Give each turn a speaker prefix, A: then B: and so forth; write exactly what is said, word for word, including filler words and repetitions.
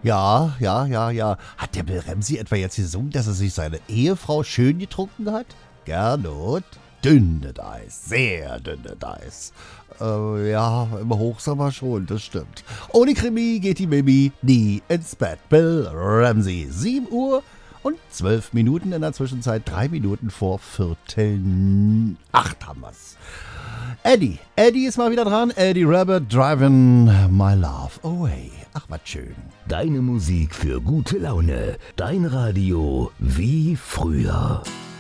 A: Ja, ja, ja, ja. Hat der Bill Ramsey etwa jetzt gesungen, dass er sich seine Ehefrau schön getrunken hat? Gernot? Dünnes Eis, sehr dünnes Eis. Äh, ja, im Hochsommer schon, das stimmt. Ohne Krimi geht die Mimi nie ins Bett. Bill Ramsey, sieben Uhr und zwölf Minuten in der Zwischenzeit, drei Minuten vor Viertel acht haben wir's. Eddie, Eddie ist mal wieder dran. Eddie Rabbit, Driving My Love Away. Ach, was schön.
B: Deine Musik für gute Laune. Dein Radio wie früher.